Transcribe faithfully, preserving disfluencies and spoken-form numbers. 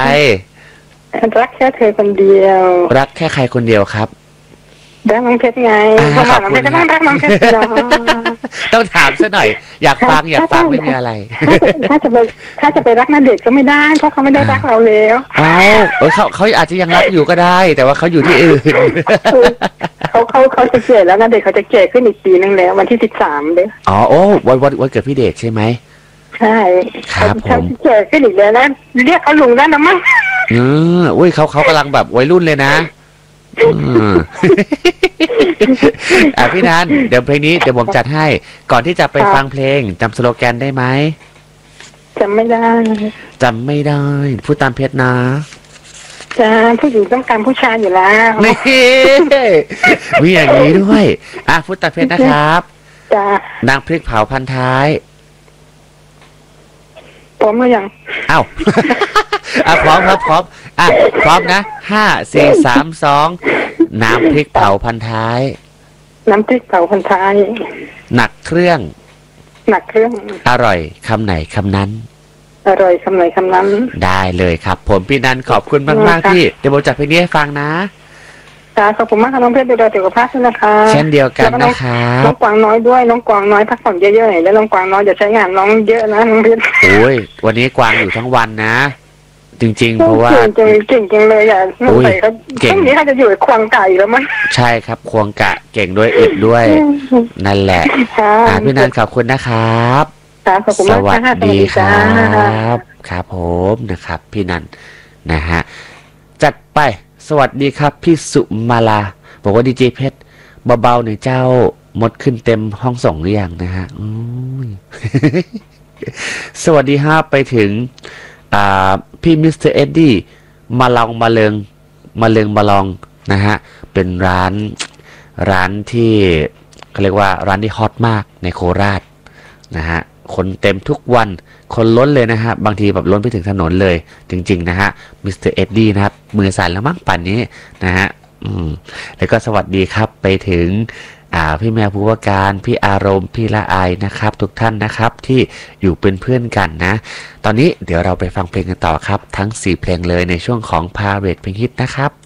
รักแค่เธอคนเดียวรักแค่ใครคนเดียวครับรักน้องเพชรไงเขาบอกน้องเพชรก็ต้องรักน้องเพชรเนาะต้องถามซะหน่อยอยากฟังอยากฟังไม่มีอะไรถ้าจะไปถ้าจะไปรักณเดชน์ก็ไม่ได้เพราะเขาไม่ได้รักเราแล้วอ้าวเขาเขาอาจจะยังรักอยู่ก็ได้แต่ว่าเขาอยู่ที่อื่นเขาเขาเขาจะเก่แล้วณเดชน์เขาจะเก่ขึ้นอีกปีนึงแล้ววันที่สิบสามเด้ออ๋อโอ้วันวันวันเกิดพี่เดชใช่ไหมใช่ครับผมเก่ขึ้นอีกแล้วนะเรียกเขาลุงได้นะมั้งอืออุ้ยเขาเขากำลังแบบวัยรุ่นเลยนะอ่าพี่นันเดี๋ยวเพลงนี้เดี๋ยวผมจัดให้ก่อนที่จะไปฟังเพลงจำสโลแกนได้ไหมจำไม่ได้จำไม่ได้พูดตามเพชรนะจ้าผู้หญิงต้องการผู้ชายอยู่แล้วนี่มีอย่างนี้ด้วยอ่ะพูดตามเพชรนะครับจ้านางพริกเผาพันท้ายพร้อมหรือยังอ้าวอ่ะพร้อมครับพร้อมอ่ะพร้อมนะห้าสี่สามสองน้ำพริกเผาพันท้ายน้ำพริกเผาพันท้ายหนักเครื่องหนักเครื่องอร่อยคำไหนคำนั้นอร่อยคำไหนคำนั้นได้เลยครับผมพี่นันขอบคุณมากมากที่เดี๋ยวผมจัดเพลงนี้ให้ฟังนะค่ะขอบคุณมากค่ะน้องเพชรดูแลสุขภาพด้วยนะคะเช่นเดียวกันนะครับน้องกวางน้อยด้วยน้องกวางน้อยพักผ่อนเยอะๆหน่อยแล้วน้องกวางน้อยจะใช้งานน้องเยอะนะน้องเพชรโอ้ยวันนี้กวางอยู่ทั้งวันนะจริงๆเพราะว่าเก่งเก่งเก่งเลยอ่ะน้องใส่เขาช่วงนี้เขาจะอยู่ควงไก่แล้วมั้งใช่ครับควงกะเก่งด้วยอึดด้วยนั่นแหละพี่นันขอบคุณนะครับสวัสดีครับครับผมนะครับพี่นันนะฮะจัดไปสวัสดีครับพี่สุมาลาบอกว่าดีเจเพชรเบาๆหน่อยเจ้ามดขึ้นเต็มห้องส่งหรือยังนะฮะสวัสดีฮะไปถึงอ่าพี่มิสเตอร์เอ็ดดี้มาลองมาเลิงมาเลิงมาลองนะฮะเป็นร้านร้านที่เขาเรียกว่าร้านที่ฮอตมากในโคราชนะฮะคนเต็มทุกวันคนล้นเลยนะฮะบางทีแบบล้นไปถึงถนนเลยจริงๆนะฮะมิสเตอร์เอ็ดดี้นะครับมือสั่นแล้วมั้งป่านนี้นะฮะอืมแล้วก็สวัสดีครับไปถึงอ่าพี่แมวภูวการพี่อารมณ์พี่ละอายนะครับทุกท่านนะครับที่อยู่เป็นเพื่อนกันนะตอนนี้เดี๋ยวเราไปฟังเพลงกันต่อครับทั้งสี่เพลงเลยในช่วงของพาเรทเพลงฮิตนะครับ